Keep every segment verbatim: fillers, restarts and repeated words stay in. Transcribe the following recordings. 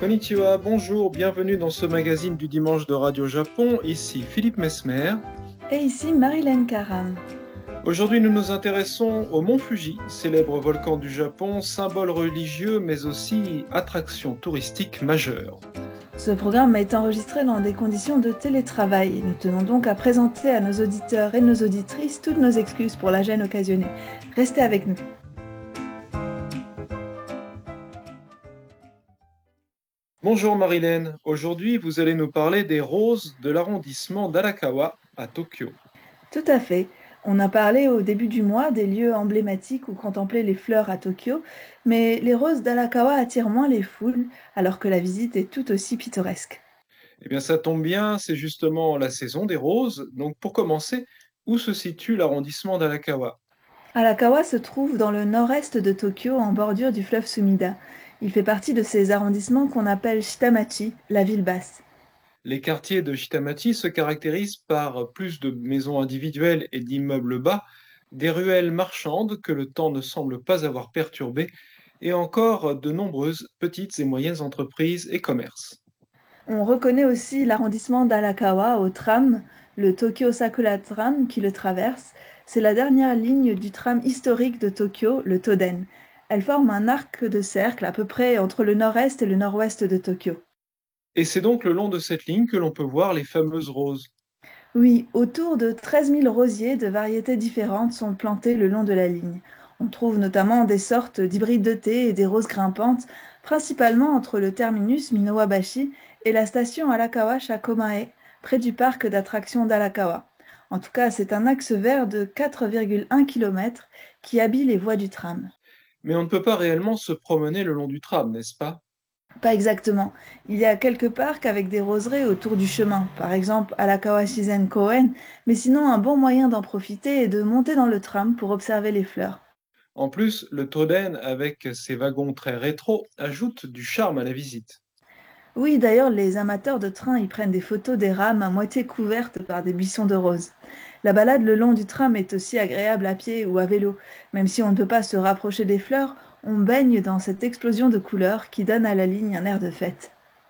Konnichiwa, bonjour, bienvenue dans ce magazine du dimanche de Radio Japon. Ici Philippe Mesmer. Et ici Marilyn Karam. Aujourd'hui, nous nous intéressons au mont Fuji, célèbre volcan du Japon, symbole religieux mais aussi attraction touristique majeure. Ce programme est enregistré dans des conditions de télétravail. Nous tenons donc à présenter à nos auditeurs et nos auditrices toutes nos excuses pour la gêne occasionnée. Restez avec nous. Bonjour Marilyn, aujourd'hui vous allez nous parler des roses de l'arrondissement d'Arakawa à Tokyo. Tout à fait. On a parlé au début du mois des lieux emblématiques où contempler les fleurs à Tokyo, mais les roses d'Arakawa attirent moins les foules, alors que la visite est tout aussi pittoresque. Eh bien ça tombe bien, c'est justement la saison des roses. Donc pour commencer, où se situe l'arrondissement d'Arakawa? Arakawa se trouve dans le nord-est de Tokyo, en bordure du fleuve Sumida. Il fait partie de ces arrondissements qu'on appelle Shitamachi, la ville basse. Les quartiers de Shitamachi se caractérisent par plus de maisons individuelles et d'immeubles bas, des ruelles marchandes que le temps ne semble pas avoir perturbées, et encore de nombreuses petites et moyennes entreprises et commerces. On reconnaît aussi l'arrondissement d'Arakawa au tram, le Tokyo Sakura Tram qui le traverse. C'est la dernière ligne du tram historique de Tokyo, le Toden. Elle forme un arc de cercle à peu près entre le nord-est et le nord-ouest de Tokyo. Et c'est donc le long de cette ligne que l'on peut voir les fameuses roses. Oui, autour de treize mille rosiers de variétés différentes sont plantés le long de la ligne. On trouve notamment des sortes d'hybrides de thé et des roses grimpantes, principalement entre le terminus Minowabashi et la station Arakawa Shakomae, près du parc d'attractions d'Arakawa. En tout cas, c'est un axe vert de quatre virgule un kilomètres qui habille les voies du tram. Mais on ne peut pas réellement se promener le long du tram, n'est-ce pas? Pas exactement. Il y a quelques parcs avec des roseraies autour du chemin, par exemple Arakawa Shizen Koen, mais sinon un bon moyen d'en profiter est de monter dans le tram pour observer les fleurs. En plus, le Toden, avec ses wagons très rétro, ajoute du charme à la visite. Oui, d'ailleurs, les amateurs de train y prennent des photos des rames à moitié couvertes par des buissons de roses. La balade le long du tram est aussi agréable à pied ou à vélo. Même si on ne peut pas se rapprocher des fleurs, on baigne dans cette explosion de couleurs qui donne à la ligne un air de fête.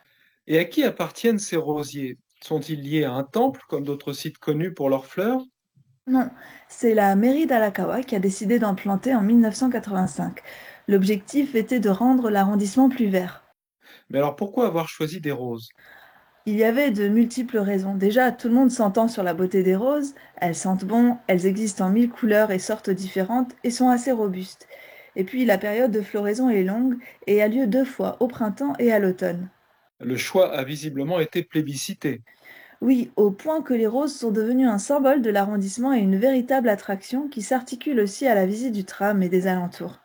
Et à qui appartiennent ces rosiers? Sont-ils liés à un temple, comme d'autres sites connus pour leurs fleurs? Non, c'est la mairie d'Arakawa qui a décidé d'en planter en mille neuf cent quatre-vingt-cinq. L'objectif était de rendre l'arrondissement plus vert. Mais alors pourquoi avoir choisi des roses? Il y avait de multiples raisons. Déjà, tout le monde s'entend sur la beauté des roses. Elles sentent bon, elles existent en mille couleurs et sortes différentes et sont assez robustes. Et puis, la période de floraison est longue et a lieu deux fois, au printemps et à l'automne. Le choix a visiblement été plébiscité. Oui, au point que les roses sont devenues un symbole de l'arrondissement et une véritable attraction qui s'articule aussi à la visite du tram et des alentours.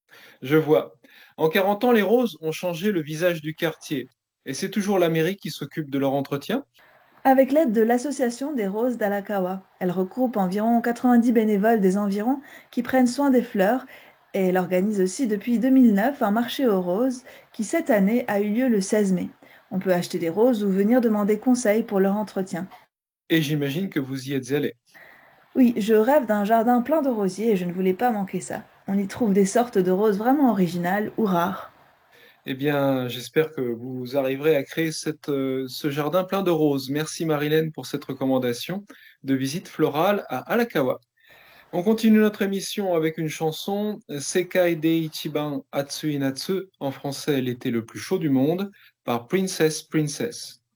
Je vois. En quarante ans, les roses ont changé le visage du quartier. Et c'est toujours la mairie qui s'occupe de leur entretien? Avec l'aide de l'Association des Roses d'Arakawa, elle regroupe environ quatre-vingt-dix bénévoles des environs qui prennent soin des fleurs et elle organise aussi depuis deux mille neuf un marché aux roses qui cette année a eu lieu le seize mai. On peut acheter des roses ou venir demander conseil pour leur entretien. Et j'imagine que vous y êtes allé. Oui, je rêve d'un jardin plein de rosiers et je ne voulais pas manquer ça. On y trouve des sortes de roses vraiment originales ou rares. Eh bien, j'espère que vous arriverez à créer cette, euh, ce jardin plein de roses. Merci Marilène pour cette recommandation de visite florale à Alakawa. On continue notre émission avec une chanson, Sekai de Ichiban Atsui Natsu, en français l'été le plus chaud du monde, par Princess Princess.